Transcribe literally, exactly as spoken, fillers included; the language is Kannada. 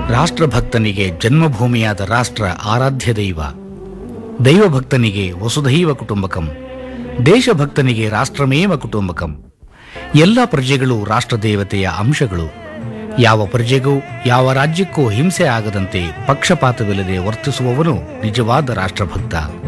ರಾಷ್ಟ್ರಭಕ್ತನಿಗೆ ಜನ್ಮಭೂಮಿಯಾದ ರಾಷ್ಟ್ರ ಆರಾಧ್ಯ ದೈವ, ದೈವಭಕ್ತನಿಗೆ ವಸುಧೈವ ಕುಟುಂಬಕಂ, ದೇಶಭಕ್ತನಿಗೆ ರಾಷ್ಟ್ರಮೇವ ಕುಟುಂಬಕಂ. ಎಲ್ಲ ಪ್ರಜೆಗಳು ರಾಷ್ಟ್ರದೇವತೆಯ ಅಂಶಗಳು. ಯಾವ ಪ್ರಜೆಗೂ ಯಾವ ರಾಜ್ಯಕ್ಕೂ ಹಿಂಸೆ ಆಗದಂತೆ ಪಕ್ಷಪಾತವಿಲ್ಲದೆ ವರ್ತಿಸುವವನು ನಿಜವಾದ ರಾಷ್ಟ್ರಭಕ್ತ.